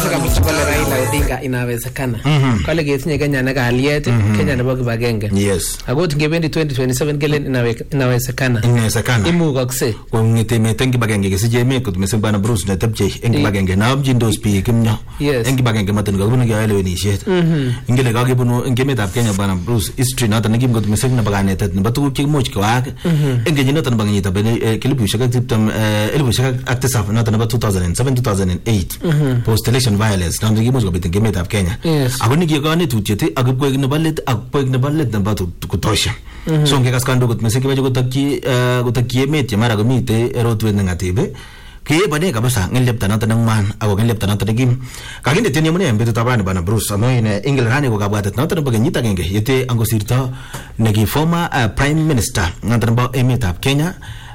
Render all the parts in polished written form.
Kase kabisa kole Raila Odinga inawezekana. Kale ketinye Kenya na kaaliet, Kenya nebo kibagenge. Yes. Ako tingebendi 2027 kelen inawezekana. Inawezekana. Imukakse. Kongete meten kibagenge kesije me kot meseng bana Bruce na tepche eng kibagenge na objindos pi kimnyo. Eng kibagenge maten ko bunu ga elewenishet. Ingele ka kibunu eng emetab Kenya bana Bruce history noton nekim kot meseng na baganetet nebo tuguk chemuch kwak. Eng kenyinoton banginyita bene kilibushek ak tiptem elibushek ak tisap noton nebo 2007-2008 post election violence noton kimuch kobit eng emetab Kenya. Ako nikikone tutiyet ak koek nebo let ak koek nebo let nebo kutosha. So ngekas kando kot meseng kibaje kotakyi emet yemara komite rotwet negative kebane kabisa ngelepta noton ng man ako ngelepta noton nekim kakinde teni mune betut abani bana Bruce amoine England ko kabwatet noton nebo kenyit agenge yete angosirto neki former prime minister noton nebo emetab Kenya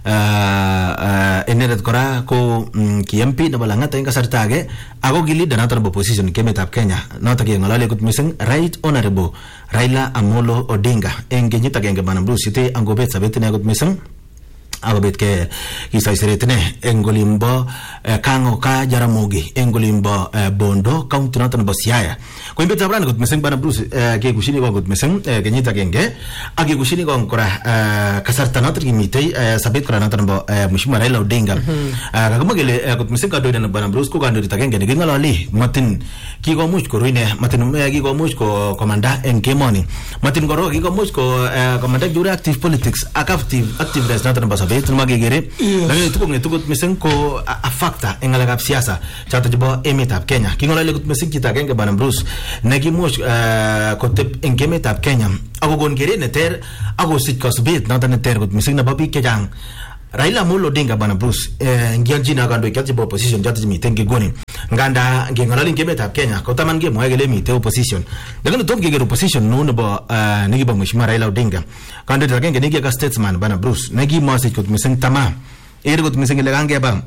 eneret kora ko ki MP nebo Lang'at eng kasarta age ako ki leader noton nebo opposition ke emetab Kenya noton ke ngalale kot mising Right Honorable Raila Amolo Odinga eng kenyit agenge bana Bruce yete angobet sabet ne kot mising agobet ke kisaiseretne engolimbo kango ka Jaramogi engolimbo Bondo county noton nebo Siaya ko imbet abran kot meseng bana Bruce ke kushini ko kot meseng kenyita genge age kushini ko kora kasarta noton kimitei sabet kora noton nebo Mheshimiwa Raila Odinga kakumagele kot meseng ka doida bana Bruce ko kando ditagenge ne ngalali matin kikomuch koruine matin kikomuch ko komanda en kemoni matin goro kikomuch ko komanda jure active politics activeness noton nebo sabet magegere lakini tukuk miseng ko a factor en ngalekab siasa chato chebo emetab Kenya kingolale kot miseng kita genge bana Bruce nekimuch kotep en emetab Kenya ako gon gere neter ako sit kasbet noton neter kot miseng nebo biik chechang Raila Amolo Odinga bana Bruce ngianjina kando ikati bo opposition jati jimiten goni nganda ngengalali ngemetab Kenya ko taman ge moegele mite opposition lakini tom ge opposition no nebo nigiba Mheshimiwa Raila Odinga kando takenge nigi ka statesman bana Bruce negi message kot miseng tama kot miseng ile gange ba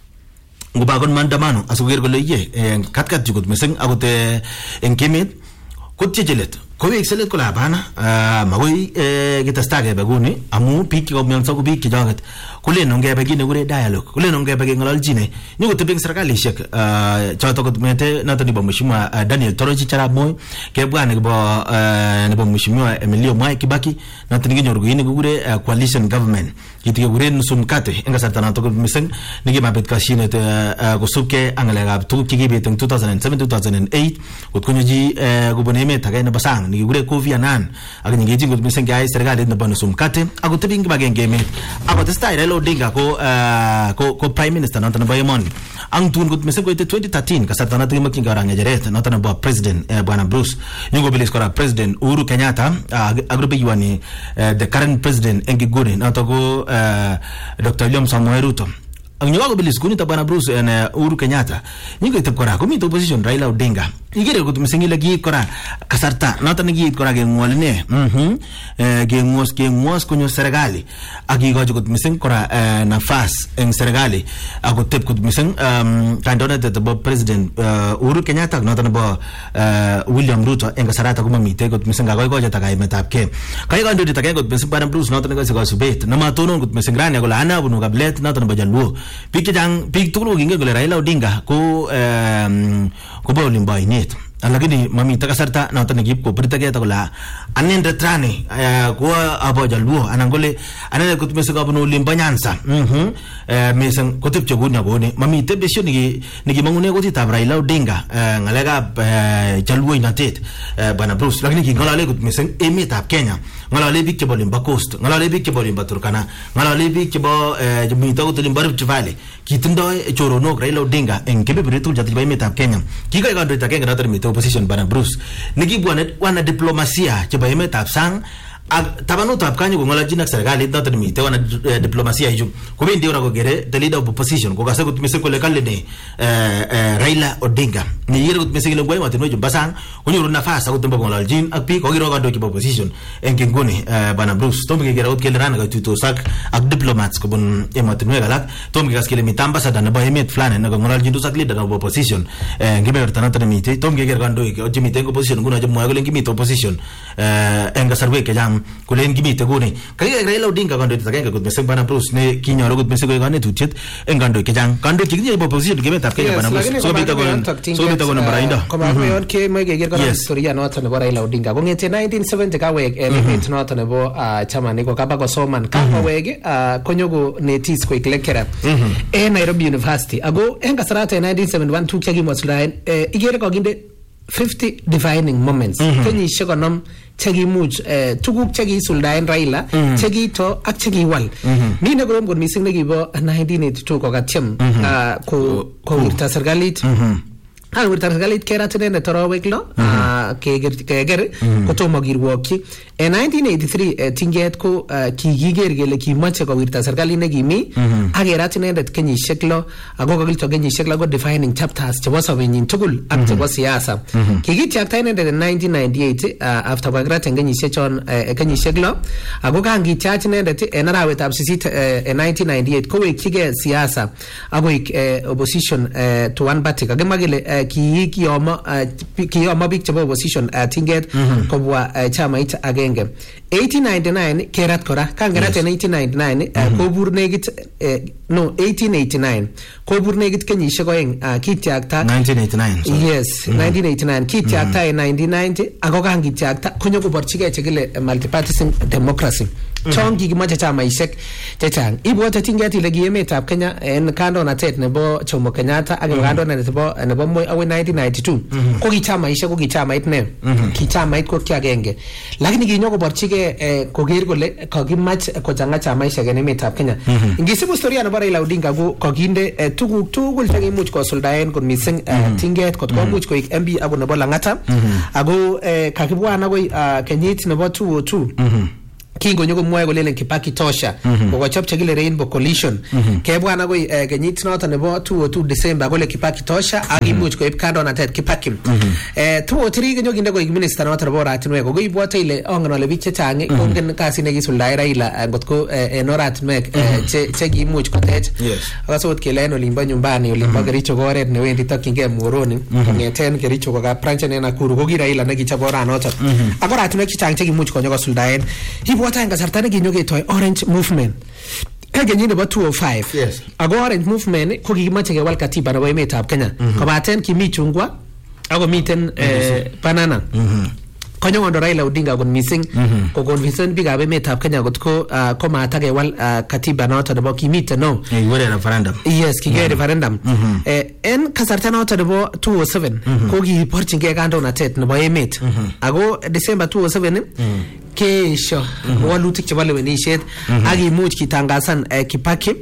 nguba kon mandamano asuger gole ye katkat jukot miseng agote enkemet kotjejelet ko excelet ko labana magoi gitastage baguni amu piki ko myansa ko piki jagat kulen ngebe gine gure dialogue kulen ngebe ngalaljine nyugo tebeng serikali shek chato ko mete natani ba Mheshimiwa Daniel Torochi Charamoy ke bwana nebo Mheshimiwa Emilio Mwai Kibaki natani ginyoru gine gure coalition government kitige gure nusumkate enga sartana to ko miseng nigi mabet kashine kusuke angalega tu kigibet 2007-2008 kutkunyoji guboneme tagane basang ni gure Kofi Annan ak ngeji ngot miseng gay serikali na banusum kate ako tebing bagenge me ako testa Raila Odinga ko prime minister noton ba yemon ang tun got miseng ko 2013 kasarta na tingi making garang ngejeret noton ba president bwana Bruce nyungo bilis kora president Uhuru Kenyatta agrobe yuani the current president engigure noto go Dr. William Samoei Ruto ang nyago bilis kunita bwana Bruce en Uhuru Kenyatta nyingo itep kora komito opposition Raila Odinga igere ko tumiseng lagi kora kasarta noton ngi kora ge ngolne ge ngos kunyo serikali agi go ko tumiseng kora nafas en serikali ako tep ko tumiseng candidate to president Uhuru Kenyatta noton bo William Ruto en kasarata kuma mite ko tumiseng ga go jata ga metap ke kay ga ndodi tagay ko tumiseng bwana Bruce noton ga sigo subet na matunon ko tumiseng rani ko lana bunu gablet noton bo jalwo pik tulo ginge ko Raila Odinga ko ba ulimbaini lakini mamita kasarta na utanigip ko pritage takula anen retrane ko abo jalwo anangole anen ko tumese ko no limbanyansa mesen ko tip chogunya gone mamite besyo nigi mangune ko ti Raila Odinga ngalega jalwo inatet bana Bruce lakini kingolale ko mesen emetab Kenya ngalale bik chebo limba coast ngalale bik chebo limba Turkana ngalale bik chebo jumita ko limba Rift Valley kitindo chorono Raila Odinga en kebe beretul jati ba emetab Kenya kiga ga ndo takenge na termite opposition bana Bruce nigibwane wana diplomasia cheba emetab sang tabanu tab kanyo ko ngala jinak serikali data mi te wana diplomasia hiyo ko bindi ora ko gere the leader of opposition ko kase ko tumise ko le kalle ne Raila Odinga ni yere ko tumise le ngwa matino basang ko nyuru nafasa ko tumba ko ngala jin ak pi ko giro ka do ki opposition en kingoni bana Bruce to mi gere ko kele rana ko tuto sak ak diplomats ko bon e matino galak to mi gaskele mi tamba sa dana ba emet flane na ko ngala jin to sak leader of opposition ngibe vertana tan mi te to mi gere kan do ki o jimi tengo opposition nguna jamo ko lengi mi to opposition en ga sarwe ke jam kulen gimite gone kaya Raila Odinga kando takenge gut meseng bana Bruce ne kinyoro gut meseng gane tutjet en kando ke jang kando kigni opposition ke meta ke bana Bruce so bita noto ko baraindo komayon ke mai keger kora historia noto nebo Raila Odinga kongete 1970 kawek emet noto nebo chamani ko kaba kosoman kawek konyogo netis ko lecturer Nairobi University ago en kasarata 1971 tuk chekimosulaen igere kokinde 50 defining moments kenyisiek konom chekimuch tuguk chekiisuldaen Raila chekito ak chekiwal mi ne korom kot mising nekibo 1982 kokatyem kowirta serikalit wirta serikalit kerat inendet arawek lo keger kotomo kirwokyi en 1983 tinget ko kikiger kele kimoche kowirta serikalit nekimi ak kerat inendet kenyisiek lo ako kakilto kenyisiek lo ko defining chapters chebo sobenyin tugul ak chebo siasa kikityakta inendet en 1998 after kakirat en kenyisiek lo ako kangityach inendet en arawetab 8 en 1998 kowekyigei siasa akoik opposition to one party kakimwa kele kiyomo biik chebo opposition tinget kobwa chamait agenge 1899 kerat kora kangerat en 1899 kobur negit 1889 kobur negit kenyisiek oeng kityakta 1989 yes 1989 kityakta en 1990 ako kangityakta konyokoborchigei chekile multipartisan democracy chong kikimoche chamaisiek chechang ibwote tinget ile ki emetab Kenya en kandoinatet nebo Jomo Kenyatta ak kandoinatet nebo Moi akoi 1992 ko ki chamaisiek ko ki chamait ne ki chamait ko kiagenge lakini kinyokoborchigei koker kole kakimach kochanga chamaisiek en emetab Kenya ngisibu historia nebo Raila Odinga ko kakinde tuguk tugul chekimuch kosuldaen kot mising tinget kot komuch koik MP ako nebo Lang'ata ako kakibwan akoi kenyit nebo 202 kingo nyoko mwae kolelen Kibaki tosha kokochop chekile Rainbow Coalition kebwana koi kenyit noto nebo 202 December kole Kibaki tosha ak imuch koib kandoinatet Kibaki 203 kinyo kinde koik minister noto nebo oratinwek ko ibwote ile ongen ole biik chechang kongen kasit nekisuldae Raila ngotko en oratinwek chekimuch kotech akasot kele en olimbo nyumbani olimbo Kericho ko oret newendi tokyingei Muhoroni kongeten Kericho ko branch en Nakuru ko ki Raila nekichop oranoto ak oratinwek chechang chekimuch konyokosuldaen ibwata en kasarta nekinyoketoi Orange Movement kenyit nebo 205 ako Orange Movement ko kikimoche kewal katiba nebo emetab Kenya kobaten kimi chungwa ako miten banana konyondo Raila Odinga kon mising ko convince biikab emetab Kenya kotko komatakewal katiba noto nebo kimite no referendum kige referendum en kasarta noto nebo 207 ko kiborchingei kandoinatet nebo emet ako December 207 keesho walutik chebo lewenisiet ak imuch kitangasan Kibaki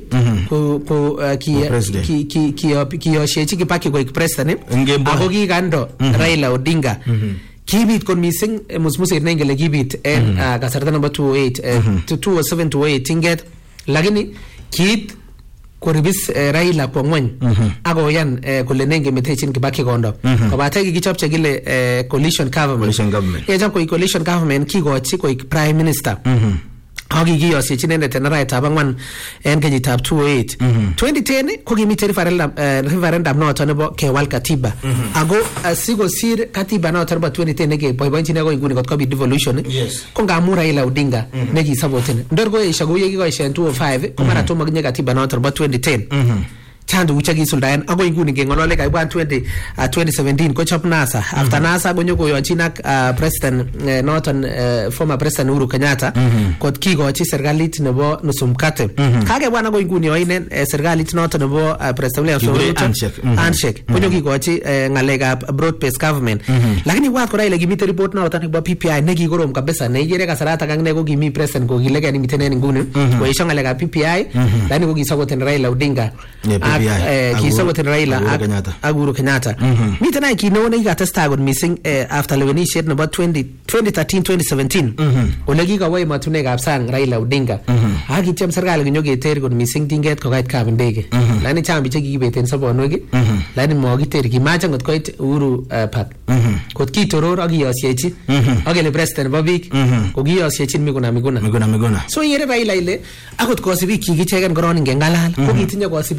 kiyoshechi Kibaki koik president ako kikando Raila Odinga kibit kon mising musmuset nengele kibit en kasarta nebo 207-208 tinget lakini kiit koribis Raila kwa ngweny akoyan kole nenge metechin Kibaki kondo kobate kikichopche kile coalition government yechop ko coalition government kikochi koik prime minister aki kiyosyechi inendet en arawetab ang'wan en kenyitab 208 2010 ko kimiten referendum noto nebo kewal katiba ako sikosir katiba noto nebo 2010 nekeboiboenjin akoi nguni kot kobit devolution ko ngamun Raila Odinga nekisapoten ndor ko esho kou yekikoesho 205 ko mara tomo kinye katiba noto nebo 2010 chandu ucha kisuldaen akoi nguni ngengolole kaibwan 2017 kochop NASA after NASA konyokoyochin ak president noton former president Uhuru Kenyatta kot kikochi serikalit nebo nusu mkate kakebwan akoi nguni oinen serikalit noton nebo president William Ruto handshake konyokikochi ngalekab broad based government lakini wat kora ile kimite report noton nebo PPI nekikorom kabisa neikere kasarata kakne ko kimi president kokilegei nimiten en nguni koesho ngalekab PPI lakini ko kisapoten Raila Odinga kisapoten Raila ak Uhuru Kenyatta miten ai kineo nekikatestai kot mising after lewenisiet nebo 2013-2017 ole kikowo emotinwekab sang Raila Odinga ak kityem serikali kinyoketer kot mising tinget kokait kabindege lakini chang biik chekikibeten sobonwek lakini mokiter kimache ngot koit Uhuru Park kot kitoror ak kiyosyechi ak kele president nebo biik ko kiyosyechin Miguna so yere Raila ile akot kosibik kikicheken koron ngengalal ko kitinye kosibik chemowek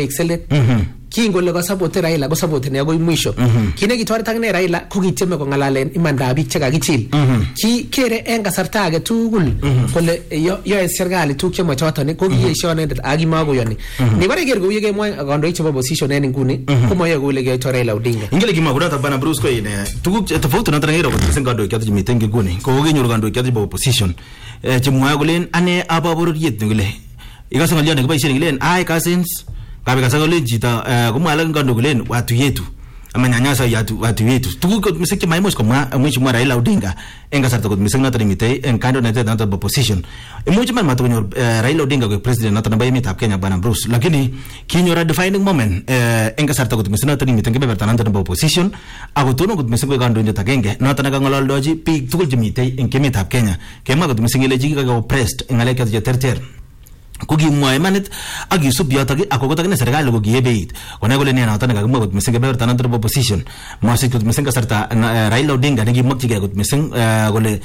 excellent kingole ko support Raila ko support ne agoi mwisho kine kitoret ak ne Raila ko kityeme ko ngalalen imandab biik chekakichil ki kere en kasarta age tugul kole yo serikali tukche machoton ko kiyesho nendet akimakoyoni ni bare ker ko yeke mwa kandoik chebo opposition en nguni komoyo kole keyoito Raila Odinga ingele kimakurata bana Bruce ko ine tuguk tofauti na tangero ko tsen kandoik choto chemiten nguni ko kenyoru kandoik choto chebo opposition chemwa kolen ane ababororiet ngile ikase ngalion nekiboisien ngilen ai cousins kabe kasagole jita kumwala ngando kulen watu yetu amanyanyasa watu yetu tuko misiki maimos kama mwisho Raila Odinga engasarta ko misiki nata limite en kando na tata opposition mwisho man matonyo Raila Odinga ko president nata na bayemi tap Kenya bana Bruce lakini kinyora defining moment engasarta ko misiki nata limite ngebe berta nata na opposition agotono ko misiki kando nda tagenge nata na ngololdoji pig tukul jimite en Kenya tap Kenya kema ko misiki le jiki ka oppressed engaleka ya terter kugi moemanit agi subyata gi akogota ne serikali ko giebeit kona gole ne na tana ga mo mising be tan antar opposition masik ko mising sarta Raila Odinga ne gi mokti ga ko mising gole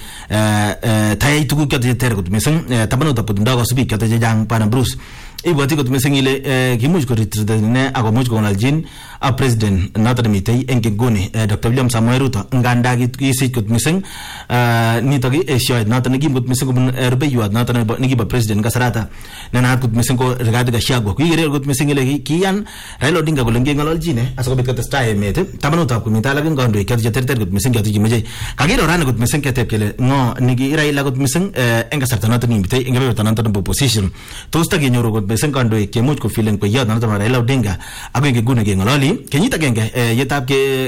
tay tugu ka ter ko mising tabano ta punda ga subi ka ta jang pana Bruce ibati ko mising ile gimuj ko ritre ne ago muj ko naljin a president nata mitei engegoni Dr. William Samoei Ruto nganda gi sit ko mising ni tagi eshoid nata ne gi mut mising ko erbe yuat nata ne gi ba president kasarata nana ko mising ko regard ga shago ko yere ko mising ile kiyan Raila Odinga ko lengi ngaloljine aso ko bet sta emete tabano ta ko mitala gen gondo ke terter ko mising ga tiji kagiro ran ko mising ke tepkele no ni gi Raila ko mising engasarta nata ni mitei engabe tananta no opposition to sta gi nyoro ko mising gondo ke much ko feeling ko yad nata Raila Odinga ago ge gune ge ngaloli kenyita genge yetab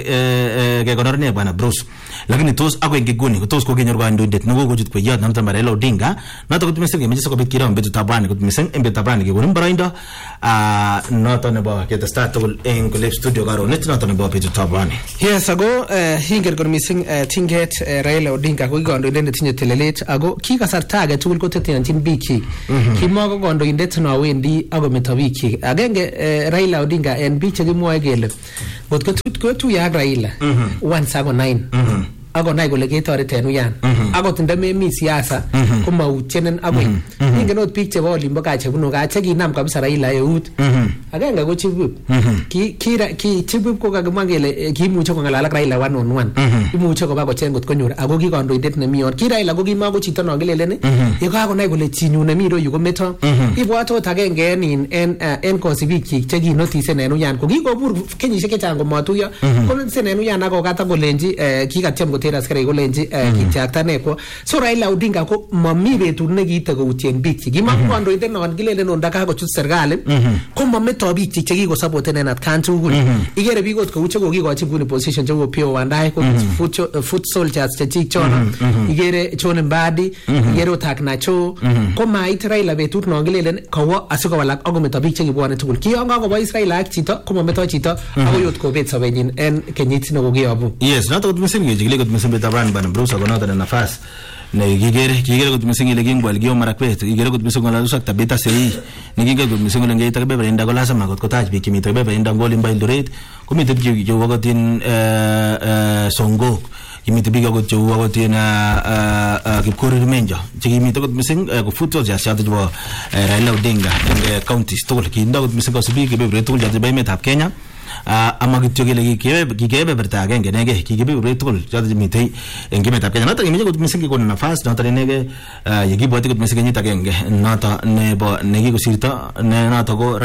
ke gonorne bana Bruce lakini tos ago ge gune tos ko ge nyor gondo det no go jut ko yad nata Raila Odinga nata ko mising ge meje ko bet kiram bet tabani ko mising embe tabani ge gonum baraindo nata ne ba ke testa to en ko lep studio garo net nata ne ba bet tabani yes ago hinger ko mising tinget Raila Odinga ko gondo den tinje telelet ago ki kasarta ge tugul ko tetenchin biki ki mo gondo indet no wendi ago metawiki agenge Raila Odinga en biche gimwoe gele got ko tu ya Raila once ago 9 ago nai gole ketoreten uyan ago tinde mi siasa ko mautenen ago ingen ot biik chebo olimbo ka chebunu ka chekinam kabisa Raila eut agenge ko chibup ki chibup ko kakimwa kele kimuche kongalal ak Raila 1-on-1 imuche koba kochen got konyor ago ki kandoindet nemi on ki Raila ko kimako chito no kileleni ye kakonai kole chinyu nemi ro yu ko meto ibwat ot agenge en kosibik chik chekinotisen en uyan ko kikobur kenyisiek chechang komatuyo ko en uyan ako kata kolenji kikatyem tera skere kolenji kityakta neko so Raila Odinga ko mami betut nekiite koutien biik chik kimakondoindet non kilelen onda kakochut serikali ko mameto biik chik chekikosapoten en atkan tugul igere biik ot kou chekokikochi nguni position cheu Opiyo Wandayi ko foot soldiers chechik chono igere John Mbadi igere ot Nacho ko mait Raila betut non kilelen kowo asikowalak akometo biik chekibwone tugul kiyon kakobois Raila ak chito ko mameto chito akoi ot kobet sobenyin en kenyit nekokiyobu yes nato mising ge mising tabran bana Bruce ago nata nafas ne gigere ko mising ile gingwal gio marakwet gigere ko mising la usak tabita sei ne gigere ko mising le ngeita bebe inda gola sama ko taj bi kimi bebe inda ngoli mbail duret ko mi tebji jo wagotin songo kimi tebbi go jo wagotin kipkori menja jigi mi to mising ko futo ja sa jo Raila Odinga county store ki inda ko mising ko sibi ke bebe to ja be metap Kenya amagityo gele gigebe berta agenge nege gigibe retol jadi mitei engime tapkenya nata ngeje ko misiki ko nafas nata nege yegibo ati ko misiki nyita genge nata nebo negi ko sirta ne nata ko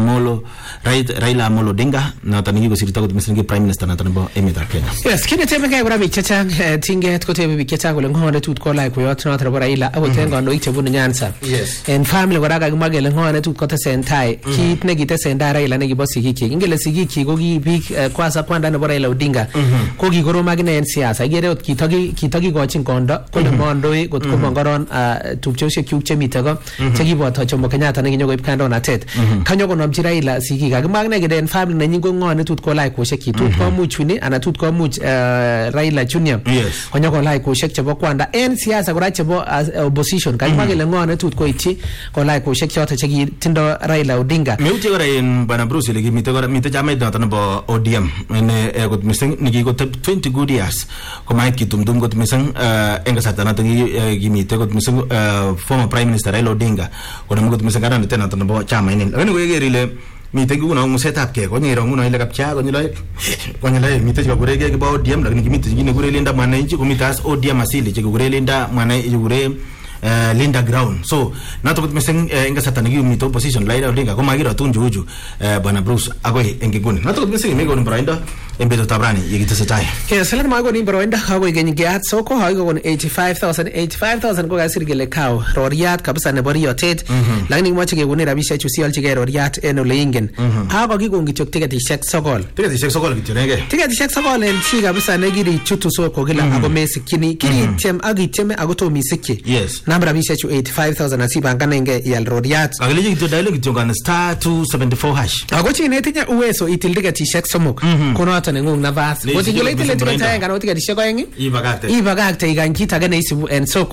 Raila Amolo Odinga nata negi ko sirta ko misiki prime minister nata nebo emita Kenya yes kine teme ga bra bichacha tinget ko teme bichacha ko ngone tut ko like ko yot nata Raila abo tengo ndo iche bunu nyansa yes en family ko raga magele ngone tut ko te sentai kit negi te senda Raila negi bosiki ingele sigiki ko gi big kwasa kwanda ne Raila Odinga ko gi goro magne en siasa igere ot kitagi gochin kondo ko le mondoi got ko mongoron tupchoshe kyukche mitego chegi boto chomo Kenyatta ne nyogo ipkando na tet kanyo ko nomchi Raila sigi ga magne geden family ne nyingo ngone tut ko like ko sheki tut ko muchuni ana tut ko much Raila Junior konyo ko like ko shek chebo kwanda en siasa ko chebo opposition ka magele ngone tut ko ichi ko like ko shek chota chegi tindo Raila Odinga meuti gora en bana Bruce le mitego jamai data bo ODM ne got mising nigi got 20 good years ko mai kitumdum got mising engasata na tangi gimite got mising former prime minister Raila Odinga ko ne got mising kana tena tan bo chama inen ne ko yegerile mite nguno ngusetab ke konyiro nguno ile kapcha konyilo mite chikagurege kibo ODM lakini kimite chingine kure Linda Mwananchi kumite as ODM asili chikagure Linda Mwananchi chikagure Linda Ground. So nato kut meseng inga satani gi mito opposition Raila Odinga koma gira tunju uju bwana Bruce agoi engiguni nato kut meseng mego nimbrainda embeto tabrani yigitesetai sala mago nimbrainda agoi genyiat soko hago kon 85000 ko gasir gele kaw roriat kabisa ne boriotet lakini moche kegune rabishe chusiol chige roriat en ole ingen hago gigongi chok tiketishek sokol kityo nege tiketishek sokol en chi kabisa ne giri chutu soko gila ago mesikini kiri tem agiteme agoto misikki yes nambra bisha chu 85000 asibangana inge yal rodiat agaleje kityo dialogue kityo kan *274# ago chi netinya uweso itil tiketishek somok kono ata nengung navas woti gele itil tiketishek ngana tiketishek oengi ibagakte igankita gane isibu en soko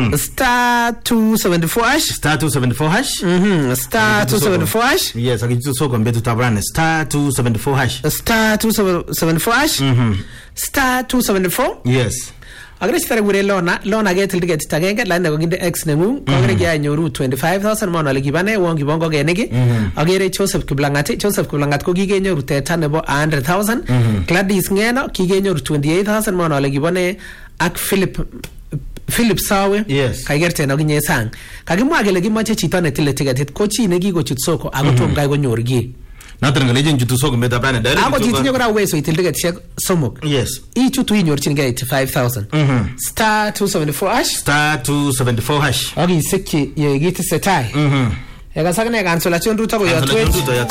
*274# yes agitu soko mbetu tabrane *274# yes agresh tare gure lona getil ticket tagenge la nego ginde x nengu kogre ge anyoru 25000 mon ale gibane wongi bongo genegi agere Joseph Kiblangat ko gige nyoru teta nebo 100000 Gladys Ngeno gige nyoru 28000 mon ale gibane ak Philip Sawe kaigerte no ginye sang kagimwa gele gimoche chito ne tile ticket ko chi ne gigo chut soko agotom kai go nyorgi nato ngaleje chutu soko meta brand direct ago jitinye kora uweso itil ticket shek somok yes chutu inyorchin ge 85000 *274# agi sikki ye giti setai ega sakne cancellation ruta go yatwe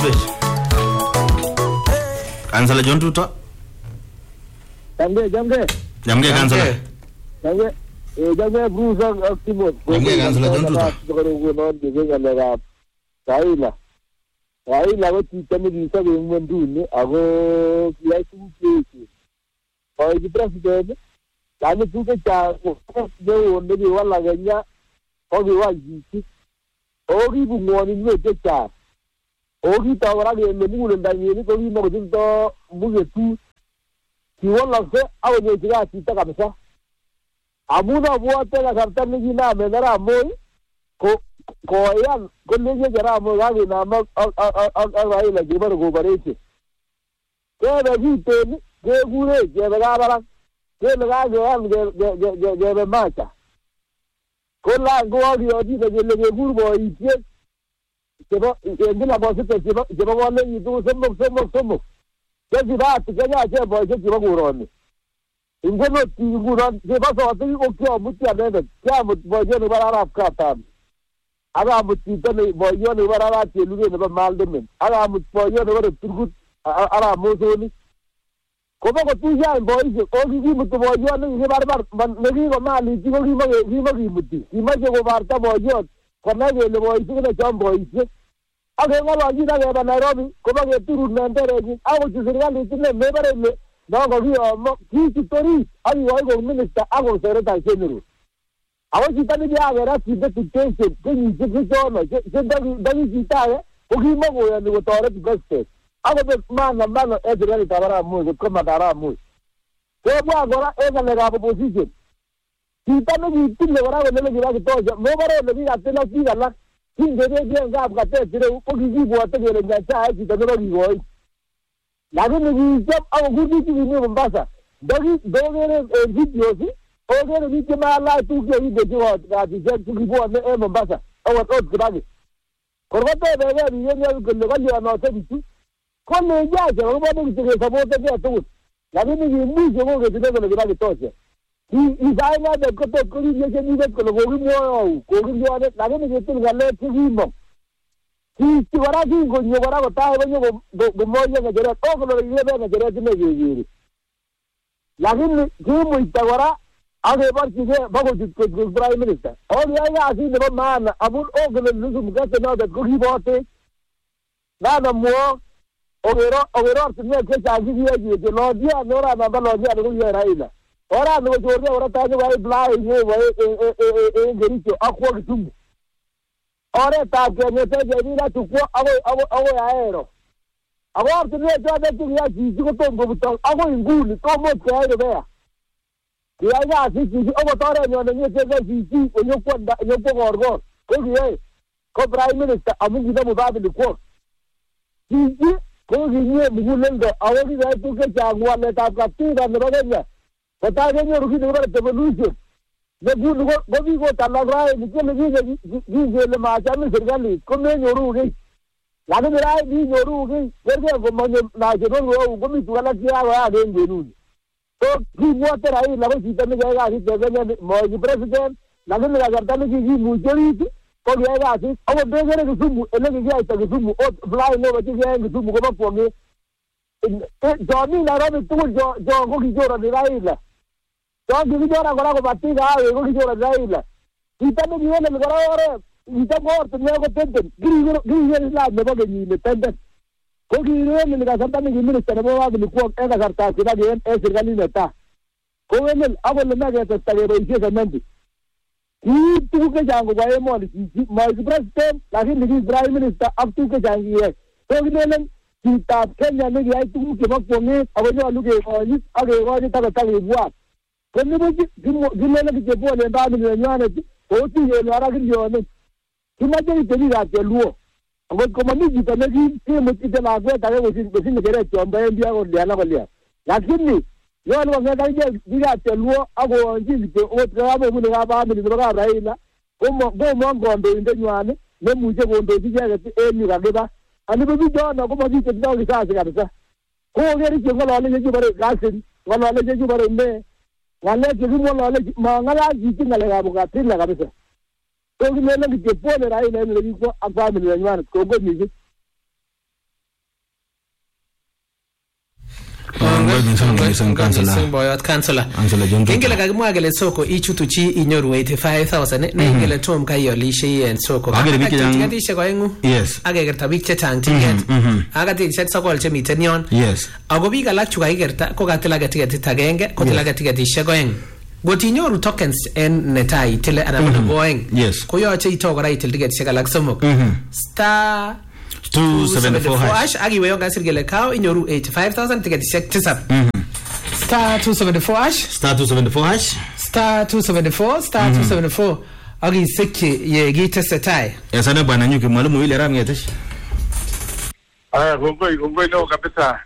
cancellation ruta jamge cancel jamge Bruce activo jamge cancellation ruta Raila wati tamiri sabe mwenduni ago yaitu kiki oyi president yani tuke cha de wonde wala ganya ogi wajiki ogi bungoni nwe cha ogi tawara ge mulu ndanyeni ko mo jinto bugetu ki wala se awo je tiga tita kabisa amuna buate la karta ni na menara moy ko yan ko leje jara mo ga na ma Raila ge bar go bare ce ke da jite ni ge gure ge ga bara ke ga ge macha ko la go odi de ge gurbo ite ke ba ngila bo se ke ba wala ni du somo ke di ba ke ya je bo ke ba guro ni ingeno ti guro ke ba so ti ko ke muti ade ya mut bo je ni bara rap ka ta aga mutita ne boyo ne bara te luge ne ba malde men aga mut boyo ne bara turgut ara mozoni ko ba ko tuja boyo ko gi mut boyo ne bar ne gi ko mali gi ko gi muti gi ma go barta boyo ko na ge le boyo ne cham boyo aga ngalo gi da ba Nairobi ko ba ge turu ne ndere gi awo ji serikali ne me bare ne no go gi mo ki tori ali wa go minister ago sere ta general awo jitani dia gara tide tikese kini jikitono dagi jitaye ukimo go ya ni tore tikese awo be mana edere tabara mu ko madara mu ko bwa gora ega le ga opposition jitani jitile gora le gira kitoja mo bare le gira tena kiga la kinge de dia ga ka te tire ko gi bwa te le ngacha ai jitani ro gi goi lakini gi jam awo gudi ti ni Mombasa dagi dogere video si ogere bike mala tu ke ide jo ga di je tu bo ne e Mombasa o wa to grave korgote be ga ni ne ko le ga no se bitu ko ne ya je ro bo ni ke sabote ke tu la ni ni mu je go ke de ko le ga to se i ga na de ko to ko ni je ni de ko go mo ko ni yo ne la ni ke tu ga le tu mo ti wara ki go ni wara ko ta go go mo ye ga jere ko lo ye be ga jere ti ne ge la ni ki mu itawara age barchige bago jitko prime minister और या asi de man abun ogele luzum gate na de guri bote na mo ogero tinne ke chaji ye je lo dia nora na ba lo dia ru ye Raila ora no jorde ora ta je vai blai ye vai e geri to akwa gitum ora ta ke ne te je ni la tu ko awo aero awo tinne ja de tu ya ji ko to go to awo inguli to mo ke aero be ya ya si o tore no ne je ga si o yo ko gorgo ko ye ko prime minister amu gi da mu ba de ko Kiji ko kinye mugulendo awaki ga tuke chagwa le tap kaptura ne bagenya. Kota genyo ruki ne bara revolution. Ne gudu go bi go talagra ni ke le le ma cha mi sergali ko me nyoru ge. Lani mirai ni nyoru ge. Gerge go manye na je go mi tuala kia ga ge ngenu. So ki bote rai la ba sita me ga ri de mo president lani me ga ta me ki majority ko ga si awo de gere ke sumu ele ke ga ta ke sumu o fly no ba ke ga ke sumu ko ba po me jo mi na ra me tu jo go ki jora de rai la jo ki jora ko ba ti ga go ki jora de rai la ita me ni le ga ore ita ko te ne ko tenten giri la me ba ke ni le tenten ko ki ne ga sa ta me ki minister mo ba ni ko e ga sa ta ki ba ge e sirgali ne ta ko ne abo le me ga ta ta ge ro ise mandi tu ke jango ba mo ni ma president la ke ni prime minister ab tu ke jangi hai to ne ki ta Kenya ne ga tu ke ba ko ne abo jo lu ke ko ni age ko ni ta ta ni bua ko ni bo ji ne ke bo le ba ni ne nyane ko ti ye la ra ke yo ne ki ma je ni ga te luo abo ko ma ni ji ta ne ki mo ti ta la ko ta ko si ne ke re to ba ndia ko le na ko le lakini yo lo nga ta je diga te luo ago nji ke o tra ba mu nga ba mi ba ra ila o mo ngondo inde nyane ne mu je gondo ji je ke e ni ga ba ani ba bi jo na ko ma ji ke do ki sa ga sa ko ge ri ke ngalo le ji bare ga sin ngalo le ji bare ne ngale ke mo lo le ma ngala ji ti ngale ga bu ga tin la ga sa ko ki ne le ke po le ra ila ne le ko aba mi le nyane ko go ni ji kansala ingele kakimwakele soko ichutuchi inyoru 85,000 ne ingele tom kayolishe yen soko akatikatishek oengu akekerta biik chechang tiket akatikishek sokol chemiten yon ako biik alak chu kakikerta ko katil ake tiketit agenge kotil ake tiketishek oeng got inyoru tokens en netai itile anan nebo oeng koyoche ito kora itil tiketishek alak somok star 274 akiwe yon kasir kele kao inyoru 85,000 tiketishek tisab star 274 star 274 akisikyi ye kitesetai esana bwana nyuki mwalimu ile ram ngetesh kongoi no kabisa